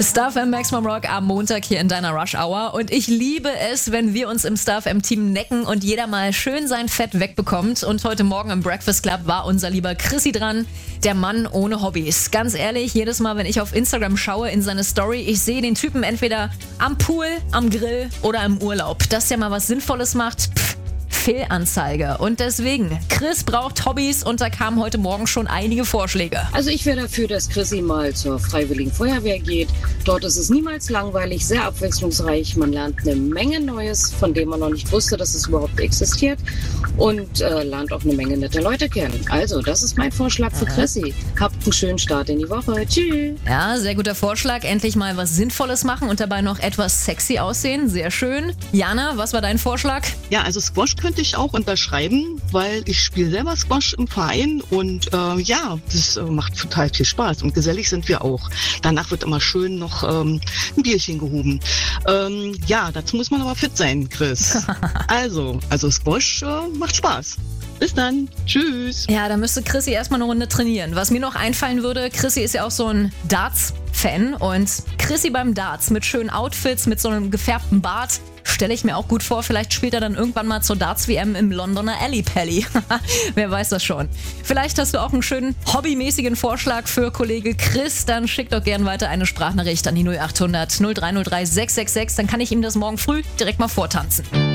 Star FM Maximum Rock am Montag hier in deiner Rush Hour. Und ich liebe es, wenn wir uns im Star FM Team necken und jeder mal schön sein Fett wegbekommt. Und heute Morgen im Breakfast Club war unser lieber Chrissy dran, der Mann ohne Hobbys. Ganz ehrlich, jedes Mal, wenn ich auf Instagram schaue in seine Story, ich sehe den Typen entweder am Pool, am Grill oder im Urlaub. Dass der mal was Sinnvolles macht, Fehlanzeige. Und deswegen, Chris braucht Hobbys und da kamen heute Morgen schon einige Vorschläge. Also ich wäre dafür, dass Chrissy mal zur Freiwilligen Feuerwehr geht. Dort ist es niemals langweilig, sehr abwechslungsreich. Man lernt eine Menge Neues, von dem man noch nicht wusste, dass es überhaupt existiert. Und lernt auch eine Menge nette Leute kennen. Also, das ist mein Vorschlag für Chrissy. Habt einen schönen Start in die Woche. Tschüss. Ja, sehr guter Vorschlag. Endlich mal was Sinnvolles machen und dabei noch etwas sexy aussehen. Sehr schön. Jana, was war dein Vorschlag? Ja, also Squash könnte ich auch unterschreiben, weil ich spiele selber Squash im Verein und das macht total viel Spaß und gesellig sind wir auch. Danach wird immer schön noch ein Bierchen gehoben. Dazu muss man aber fit sein, Chris. Also Squash macht Spaß. Bis dann. Tschüss. Ja, da müsste Chrissy erstmal eine Runde trainieren. Was mir noch einfallen würde, Chrissy ist ja auch so ein Darts-Fan und Chrissy beim Darts mit schönen Outfits, mit so einem gefärbten Bart, stelle ich mir auch gut vor. Vielleicht spielt er dann irgendwann mal zur Darts-WM im Londoner Alley Pally. Wer weiß das schon. Vielleicht hast du auch einen schönen hobbymäßigen Vorschlag für Kollege Chris. Dann schick doch gern weiter eine Sprachnachricht an die 0800 0303 666. Dann kann ich ihm das morgen früh direkt mal vortanzen.